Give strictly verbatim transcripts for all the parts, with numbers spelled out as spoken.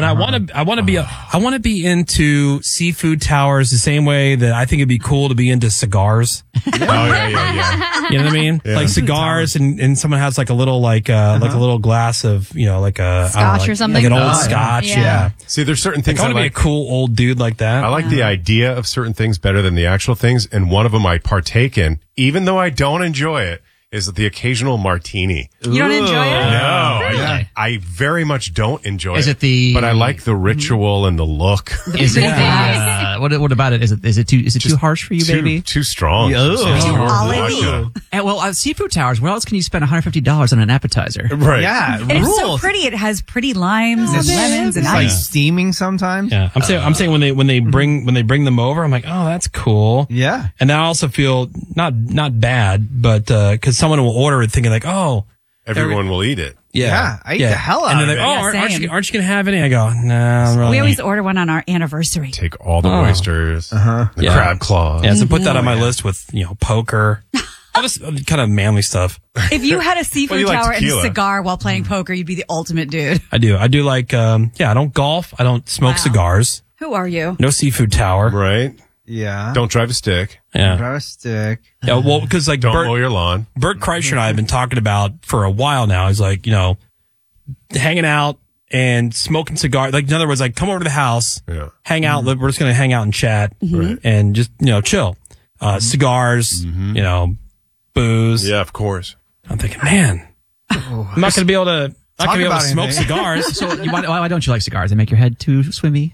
I want to, I want to be, a, I want to be into seafood towers the same way that I think it'd be cool to be into cigars. Oh yeah, yeah, yeah. You know what I mean? Yeah. Like cigars, and, and someone has like a little, like, uh, uh-huh. like a little glass of, you know, like a scotch I don't know, like, or something, like an old oh, scotch. yeah. Yeah. yeah. See, there's certain things Like, I want to like. be a cool old dude like that. I like yeah. the idea of certain things better than the actual things, and one of them I partake in, even though I don't enjoy it, is the occasional martini. You don't enjoy it? No, Really? I, I very much don't enjoy Is it. it the- But I like the ritual and the look. Is it the, uh, what, what about it? Is it, is it too, is it too harsh for you, too, baby? Too strong. Oh. Too strong. Olive-y. And, well, uh, seafood towers, where else can you spend one hundred fifty dollars on an appetizer? Right. Yeah, And it's so rules. pretty. It has pretty limes and It's- lemons and It's like ice. steaming sometimes. Yeah. I'm saying, I'm saying when they, when they bring, when they bring them over, I'm like, oh, that's cool. Yeah. And I also feel not, not bad, but, uh, cause someone will order it thinking like, oh, Everyone will eat it. yeah, Yeah, I eat the hell out and they're of like, it. oh, Yeah, aren't, aren't same. you, aren't you gonna have any? I go, no, I'm really. We always order one on our anniversary. Take all the Oh. oysters, Uh-huh. the Yeah. crab claws. Yeah, so put that on my list with, you know, poker. All this kind of manly stuff. If you had a seafood Well, you like tower and a tequila. cigar while playing poker, you'd be the ultimate dude. I do. I do like, um, yeah, I don't golf. I don't smoke Wow. cigars. Who are you? No seafood tower. Right? Yeah. Don't drive a stick. Yeah. Drive a stick. Yeah, well, because like Don't Bert, mow your lawn. Bert Kreischer and I have been talking about for a while now. He's like, you know, hanging out and smoking cigars. Like, in other words, like, come over to the house, Yeah. hang out. We're just going to hang out and chat Right. and just, you know, chill. Uh, cigars, you know, booze. Yeah, of course. I'm thinking, man, I'm not going to be able to, not going to be able about to smoke anything. cigars. So you, why, why don't you like cigars? They make your head too swimmy?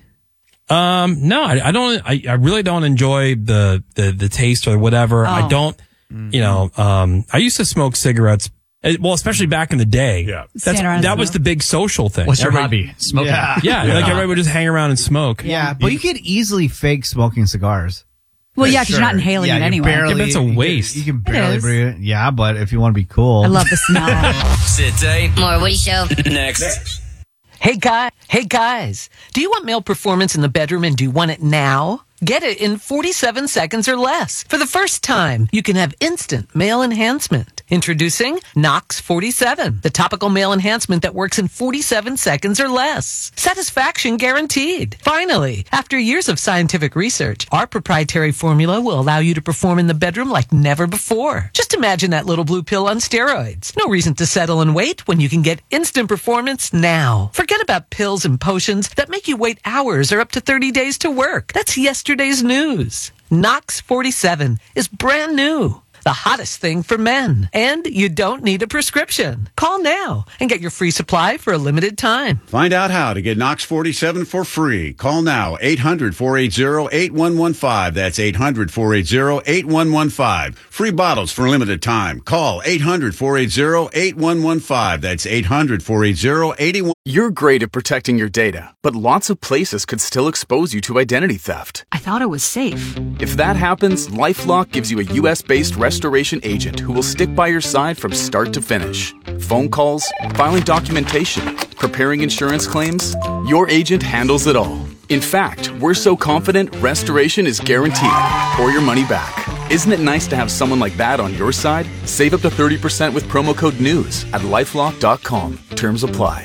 Um, no, I, I don't, I, I really don't enjoy the, the, the taste or whatever. I Oh. don't, you know, um, I used to smoke cigarettes. eh, Well, especially back in the day. Yeah. That's, Stand around that and was smoke. the big social thing. What's your Everybody- hobby? Smoking. Yeah. Yeah, like everybody would just hang around and smoke. Yeah, but you could easily fake smoking cigars. Well, yeah, because you're not Sure. inhaling yeah, it you anyway. Barely, Yeah, but it's a you can- waste. You can barely is. breathe it. Yeah, but if you want to be cool. I love the smell. Sit tight. More Woody Show. Next. Hey guy, hey guys, do you want male performance in the bedroom and do you want it now? Get it in forty-seven seconds or less. For the first time, you can have instant male enhancement. Introducing Nox forty-seven, the topical male enhancement that works in forty-seven seconds or less. Satisfaction guaranteed. Finally, after years of scientific research, our proprietary formula will allow you to perform in the bedroom like never before. Just imagine that little blue pill on steroids. No reason to settle and wait when you can get instant performance now. Forget about pills and potions that make you wait hours or up to thirty days to work. That's yesterday's news. Nox forty-seven is brand new. The hottest thing for men. And you don't need a prescription. Call now and get your free supply for a limited time. Find out how to get Nox forty-seven for free. Call now, eight hundred, four eight zero, eight one one five. That's eight hundred, four eight zero, eight one one five. Free bottles for a limited time. Call eight hundred, four eight zero, eight one one five. That's eight hundred, four eight zero, eight one. You're great at protecting your data, but lots of places could still expose you to identity theft. I thought it was safe. If that happens, LifeLock gives you a U S-based restoration agent who will stick by your side from start to finish. Phone calls, filing documentation, preparing insurance claims, your agent handles it all. In fact, we're so confident restoration is guaranteed or your money back. Isn't it nice to have someone like that on your side? Save up to thirty percent with promo code NEWS at lifelock dot com. Terms apply.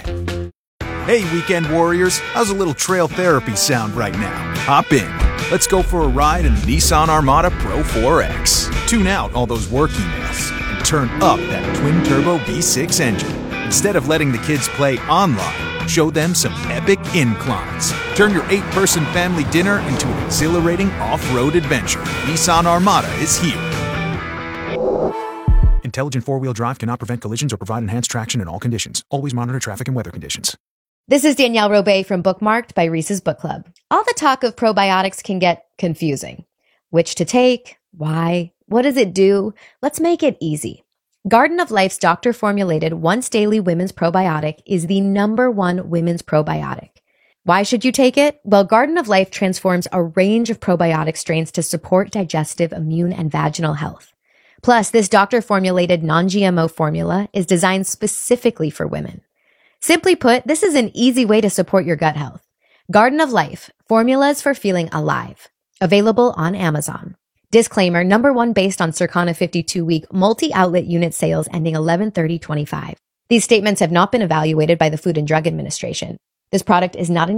Hey, weekend warriors, how's a little trail therapy sound right now? Hop in. Let's go for a ride in the Nissan Armada Pro four X. Tune out all those work emails and turn up that twin-turbo V six engine. Instead of letting the kids play online, show them some epic inclines. Turn your eight-person family dinner into an exhilarating off-road adventure. Nissan Armada is here. Intelligent four-wheel drive cannot prevent collisions or provide enhanced traction in all conditions. Always monitor traffic and weather conditions. This is Danielle Robay from Bookmarked by Reese's Book Club. All the talk of probiotics can get confusing. Which to take? Why? What does it do? Let's make it easy. Garden of Life's doctor-formulated once-daily women's probiotic is the number one women's probiotic. Why should you take it? Well, Garden of Life transforms a range of probiotic strains to support digestive, immune, and vaginal health. Plus, this doctor-formulated non-G M O formula is designed specifically for women. Simply put, this is an easy way to support your gut health. Garden of Life, formulas for feeling alive. Available on Amazon. Disclaimer, number one based on Circana fifty-two week multi-outlet unit sales ending eleven thirty twenty-five. These statements have not been evaluated by the Food and Drug Administration. This product is not